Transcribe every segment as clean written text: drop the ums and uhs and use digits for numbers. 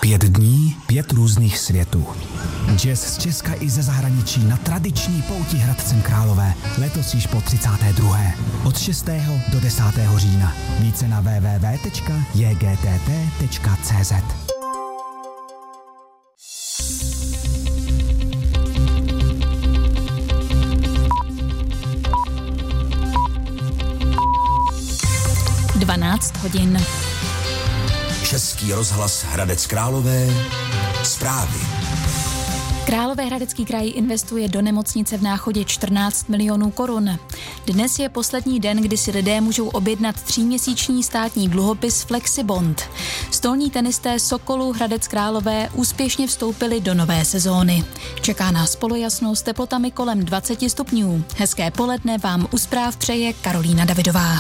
5 dní, 5 různých světů. Jazz z Česka i ze zahraničí na tradiční pouti Hradcem Králové. Letos již po 32. Od 6. do 10. října. Více na www.jgtt.cz. hodin. Český rozhlas Hradec Králové. Zprávy. Královéhradecký kraj investuje do nemocnice v Náchodě 14 milionů korun. Dnes je poslední den, kdy si lidé můžou objednat 3měsíční státní dluhopis Flexibond. Stolní tenisté Sokolu Hradec Králové úspěšně vstoupili do nové sezóny. Čeká nás polojasno s teplotami kolem 20 stupňů. Hezké poledne vám u zpráv přeje Karolína Davidová.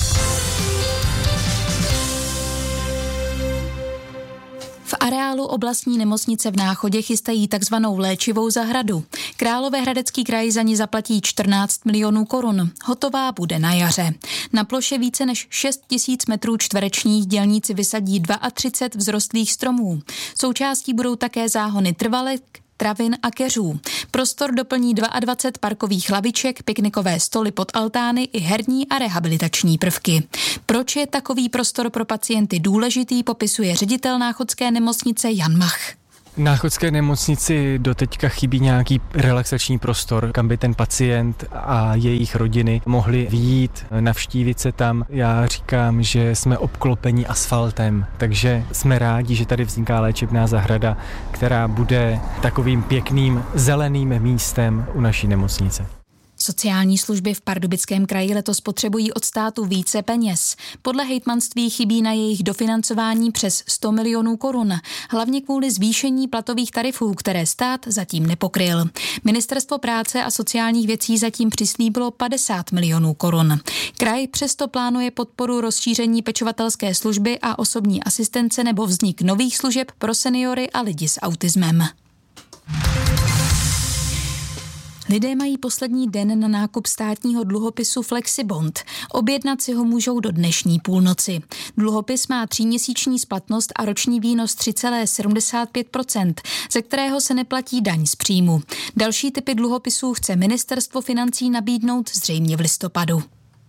V areálu oblastní nemocnice v Náchodě chystají takzvanou léčivou zahradu. Královéhradecký kraj za ní zaplatí 14 milionů korun. Hotová bude na jaře. Na ploše více než 6 000 metrů čtverečních dělníci vysadí 32 vzrostlých stromů. Součástí budou také záhony trvalek, travin a keřů. Prostor doplní 22 parkových laviček, piknikové stoly pod altány i herní a rehabilitační prvky. Proč je takový prostor pro pacienty důležitý, popisuje ředitel náchodské nemocnice Jan Mach. Náchodské nemocnici doteďka chybí nějaký relaxační prostor, kam by ten pacient a jejich rodiny mohli vyjít, navštívit se tam. Já říkám, že jsme obklopeni asfaltem, takže jsme rádi, že tady vzniká léčebná zahrada, která bude takovým pěkným zeleným místem u naší nemocnice. Sociální služby v Pardubickém kraji letos potřebují od státu více peněz. Podle hejtmanství chybí na jejich dofinancování přes 100 milionů korun, hlavně kvůli zvýšení platových tarifů, které stát zatím nepokryl. Ministerstvo práce a sociálních věcí zatím přislíbilo 50 milionů korun. Kraj přesto plánuje podporu rozšíření pečovatelské služby a osobní asistence nebo vznik nových služeb pro seniory a lidi s autismem. Lidé mají poslední den na nákup státního dluhopisu Flexibond. Objednat si ho můžou do dnešní půlnoci. Dluhopis má 3měsíční splatnost a roční výnos 3,75%, ze kterého se neplatí daň z příjmu. Další typy dluhopisů chce Ministerstvo financí nabídnout zřejmě v listopadu.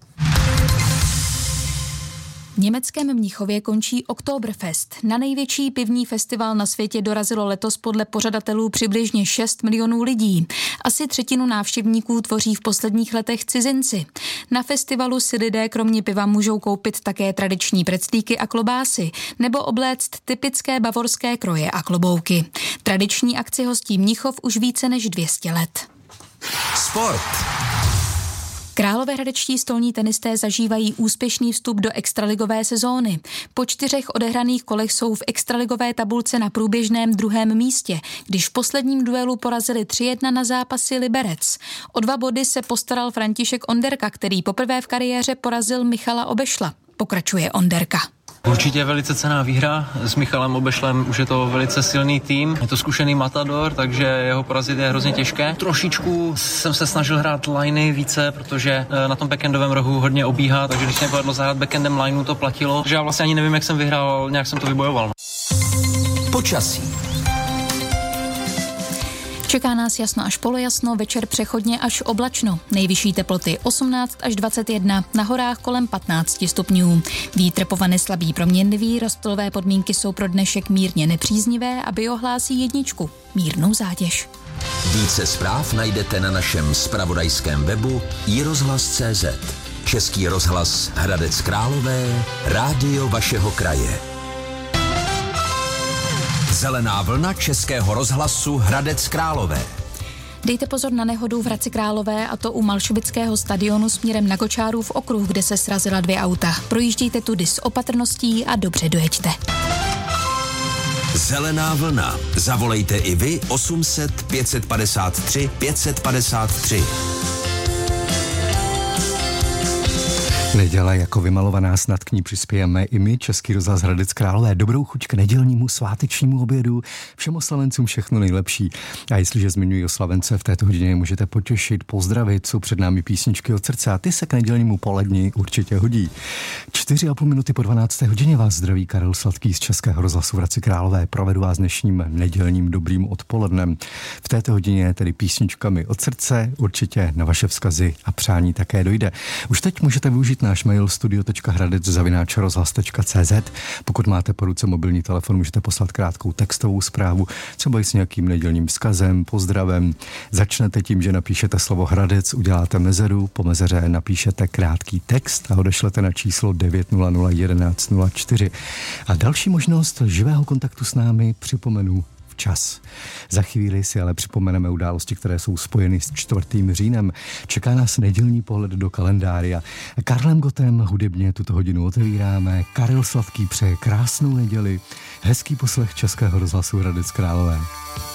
V německém Mnichově končí Oktoberfest. Na největší pivní festival na světě dorazilo letos podle pořadatelů přibližně 6 milionů lidí. Asi třetinu návštěvníků tvoří v posledních letech cizinci. Na festivalu si lidé kromě piva můžou koupit také tradiční preclíky a klobásy nebo obléct typické bavorské kroje a klobouky. Tradiční akci hostí Mnichov už více než 200 let. Sport. Královéhradečtí stolní tenisté zažívají úspěšný vstup do extraligové sezóny. Po 4 odehraných kolech jsou v extraligové tabulce na průběžném 2. místě, když v posledním duelu porazili 3-1 na zápasy Liberec. O 2 body se postaral František Onderka, který poprvé v kariéře porazil Michala Obešla. Pokračuje Onderka. Určitě velice cenná výhra. S Michalem Obešlem už je to velice silný tým. Je to zkušený matador, takže jeho porazit je hrozně těžké. Trošičku jsem se snažil hrát liney více, protože na tom backendovém rohu hodně obíhá, takže když se nepovedlo zahrát backendem lineu, to platilo. Takže já vlastně ani nevím, jak jsem vyhrál, nějak jsem to vybojoval. Počasí. Čeká nás jasno až polojasno, večer přechodně až oblačno. Nejvyšší teploty 18 až 21, na horách kolem 15 stupňů. Vítr povane slabý proměnlivý, rostlové podmínky jsou pro dnešek mírně nepříznivé a biohlásí 1, mírnou zátěž. Více zpráv najdete na našem zpravodajském webu iRozhlas.cz. Český rozhlas Hradec Králové, rádio vašeho kraje. Zelená vlna Českého rozhlasu Hradec Králové. Dejte pozor na nehodu v Hradci Králové, a to u Malšovického stadionu směrem na Kočárův okruh, kde se srazila 2 auta. Projíždějte tudy s opatrností a dobře dojeďte. Zelená vlna. Zavolejte i vy 800 553 553. Neděle jako vymalovaná, snad k ní přispějeme i my, Český rozhlas Hradec Králové. Dobrou chuť k nedělnímu svátečnímu obědu, všem oslavencům všechno nejlepší. A jestliže zmiňuji oslavence, v této hodině můžete potěšit, pozdravit, jsou před námi písničky od srdce a ty se k nedělnímu poledni určitě hodí. 4,5 minuty po 12. hodině vás zdraví Karel Sladký z Českého rozhlasu v Hradci Králové. Provedu vás dnešním nedělním dobrým odpolednem. V této hodině tedy písničkami od srdce, určitě na vaše vzkazy a přání také dojde. Už teď můžete využít náš mail studio.hradec@rozhlas.cz. Pokud máte po ruce mobilní telefon, můžete poslat krátkou textovou zprávu, třeba i s nějakým nedělním vzkazem, pozdravem. Začnete tím, že napíšete slovo Hradec, uděláte mezeru, po mezeře napíšete krátký text a odešlete na číslo 900 11 04. A další možnost živého kontaktu s námi připomenu včas. Za chvíli si ale připomeneme události, které jsou spojeny s 4. říjnem. Čeká nás nedělní pohled do kalendária. Karlem Gottem hudebně tuto hodinu otevíráme. Karel Sladký přeje krásnou neděli. Hezký poslech Českého rozhlasu Hradec Králové.